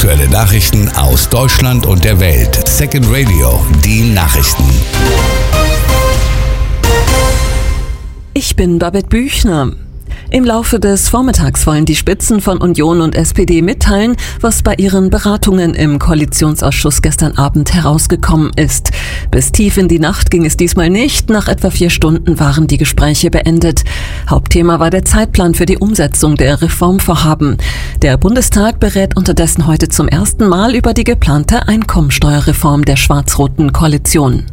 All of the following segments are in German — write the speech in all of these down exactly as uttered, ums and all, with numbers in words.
Aktuelle Nachrichten aus Deutschland und der Welt. Second Radio, die Nachrichten. Ich bin Babette Büchner. Im Laufe des Vormittags wollen die Spitzen von Union und S P D mitteilen, was bei ihren Beratungen im Koalitionsausschuss gestern Abend herausgekommen ist. Bis tief in die Nacht ging es diesmal nicht. Nach etwa vier Stunden waren die Gespräche beendet. Hauptthema war der Zeitplan für die Umsetzung der Reformvorhaben. Der Bundestag berät unterdessen heute zum ersten Mal über die geplante Einkommensteuerreform der schwarz-roten Koalition.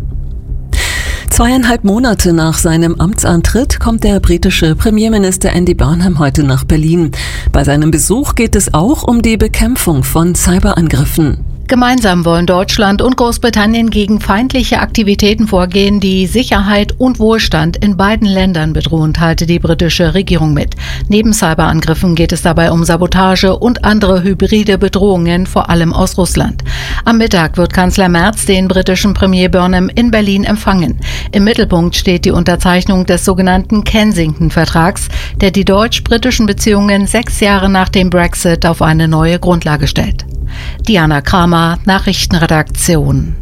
Zweieinhalb Monate nach seinem Amtsantritt kommt der britische Premierminister Andy Burnham heute nach Berlin. Bei seinem Besuch geht es auch um die Bekämpfung von Cyberangriffen. Gemeinsam wollen Deutschland und Großbritannien gegen feindliche Aktivitäten vorgehen, die Sicherheit und Wohlstand in beiden Ländern bedrohen, teilte die britische Regierung mit. Neben Cyberangriffen geht es dabei um Sabotage und andere hybride Bedrohungen, vor allem aus Russland. Am Mittag wird Kanzler Merz den britischen Premier Burnham in Berlin empfangen. Im Mittelpunkt steht die Unterzeichnung des sogenannten Kensington-Vertrags, der die deutsch-britischen Beziehungen sechs Jahre nach dem Brexit auf eine neue Grundlage stellt. Diana Kramer, Nachrichtenredaktion.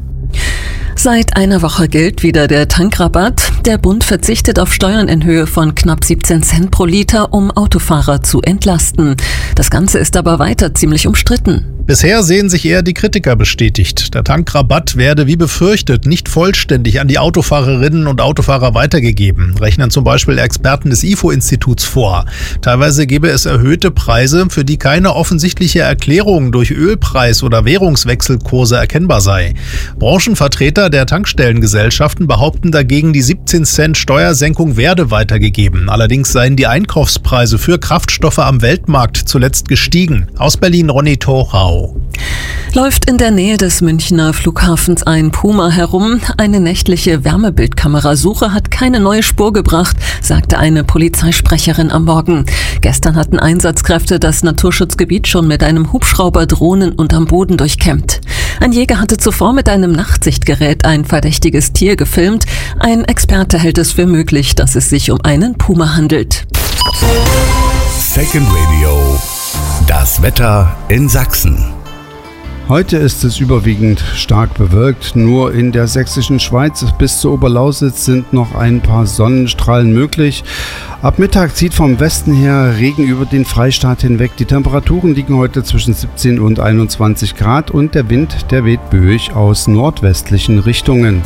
Seit einer Woche gilt wieder der Tankrabatt. Der Bund verzichtet auf Steuern in Höhe von knapp siebzehn Cent pro Liter, um Autofahrer zu entlasten. Das Ganze ist aber weiter ziemlich umstritten. Bisher sehen sich eher die Kritiker bestätigt. Der Tankrabatt werde wie befürchtet nicht vollständig an die Autofahrerinnen und Autofahrer weitergegeben, rechnen zum Beispiel Experten des I F O-Instituts vor. Teilweise gebe es erhöhte Preise, für die keine offensichtliche Erklärung durch Ölpreis- oder Währungswechselkurse erkennbar sei. Branchenvertreter der Tankstellengesellschaften behaupten dagegen, die siebzehn Cent Steuersenkung werde weitergegeben. Allerdings seien die Einkaufspreise für Kraftstoffe am Weltmarkt zuletzt gestiegen. Aus Berlin Ronny Thorau. Läuft in der Nähe des Münchner Flughafens ein Puma herum. Eine nächtliche Wärmebildkamerasuche hat keine neue Spur gebracht, sagte eine Polizeisprecherin am Morgen. Gestern hatten Einsatzkräfte das Naturschutzgebiet schon mit einem Hubschrauber, Drohnen und am Boden durchkämmt. Ein Jäger hatte zuvor mit einem Nachtsichtgerät ein verdächtiges Tier gefilmt. Ein Experte hält es für möglich, dass es sich um einen Puma handelt. Second Radio. Das Wetter in Sachsen. Heute ist es überwiegend stark bewölkt. Nur in der sächsischen Schweiz bis zur Oberlausitz sind noch ein paar Sonnenstrahlen möglich. Ab Mittag zieht vom Westen her Regen über den Freistaat hinweg. Die Temperaturen liegen heute zwischen siebzehn und einundzwanzig Grad und der Wind, der weht böig aus nordwestlichen Richtungen.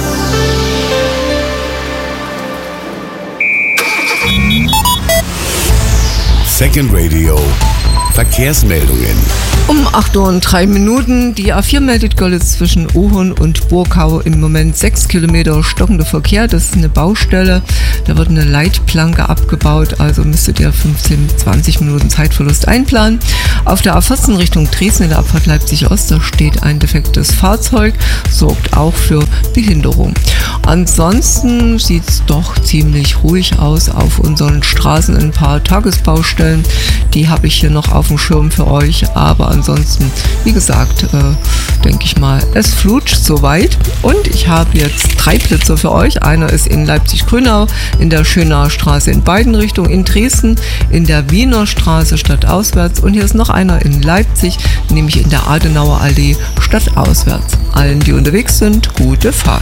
Second Radio. Verkehrsmeldungen. Um acht Uhr und drei Minuten. Die A vier meldet Görlitz zwischen Ohorn und Burkau im Moment sechs Kilometer stockender Verkehr. Das ist eine Baustelle. Da wird eine Leitplanke abgebaut, also müsstet ihr fünfzehn, zwanzig Minuten Zeitverlust einplanen. Auf der A vierzehn Richtung Dresden in der Abfahrt Leipzig-Ost, da steht ein defektes Fahrzeug, sorgt auch für Behinderung. Ansonsten sieht es doch ziemlich ruhig aus auf unseren Straßen. Ein paar Tagesbaustellen, die habe ich hier noch auf dem Schirm für euch, aber ansonsten, wie gesagt, äh, denke ich mal, es flutscht soweit. Und ich habe jetzt drei Blitzer für euch. Einer ist in Leipzig-Grünau, in der Schönauer Straße in beiden Richtungen, in Dresden, in der Wiener Straße stadtauswärts und hier ist noch einer in Leipzig, nämlich in der Adenauer Allee stadtauswärts. Allen, die unterwegs sind, gute Fahrt.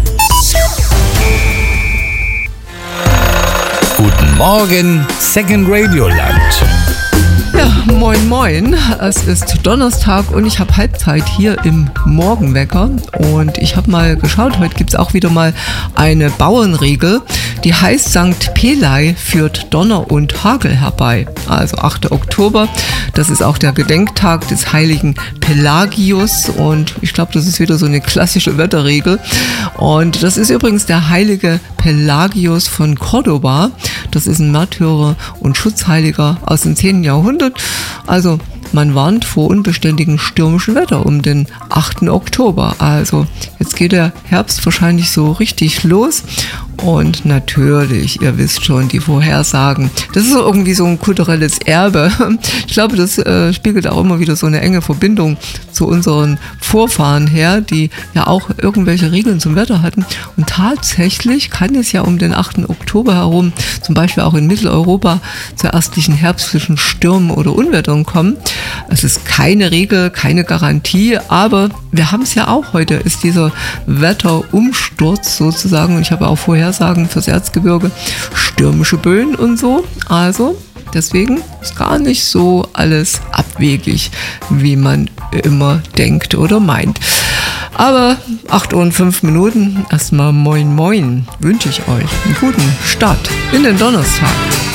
Guten Morgen, Second Radio Land. Ja, moin moin, es ist Donnerstag und ich habe Halbzeit hier im Morgenwecker und ich habe mal geschaut, heute gibt es auch wieder mal eine Bauernregel, die heißt Sankt Pelei führt Donner und Hagel herbei, also achter Oktober, das ist auch der Gedenktag des heiligen Pelagius und ich glaube, das ist wieder so eine klassische Wetterregel und das ist übrigens der heilige Pelagius von Cordoba, das ist ein Märtyrer und Schutzheiliger aus dem zehnten Jahrhundert. Also man warnt vor unbeständigem stürmischen Wetter um den achten Oktober. Also jetzt geht der Herbst wahrscheinlich so richtig los. Und natürlich, ihr wisst schon, die Vorhersagen, das ist so irgendwie so ein kulturelles Erbe. Ich glaube, das äh, spiegelt auch immer wieder so eine enge Verbindung zu unseren Vorfahren her, die ja auch irgendwelche Regeln zum Wetter hatten. Und tatsächlich kann es ja um den achten Oktober herum, zum Beispiel auch in Mitteleuropa, zu erstlichen herbstlichen Stürmen oder Unwettern kommen. Es ist keine Regel, keine Garantie, aber wir haben es ja auch heute, ist dieser Wetterumsturz sozusagen. Und ich habe auch Vorhersagen fürs Erzgebirge, stürmische Böen und so. Also deswegen ist gar nicht so alles abwegig, wie man immer denkt oder meint. Aber acht Uhr und fünf Minuten, erstmal moin moin, wünsche ich euch einen guten Start in den Donnerstag.